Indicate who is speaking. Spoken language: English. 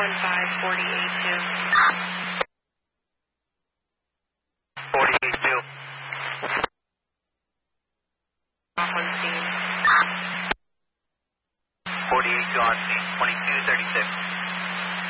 Speaker 1: 48-2.
Speaker 2: Off on scene.
Speaker 1: 48 to on scene, 2236.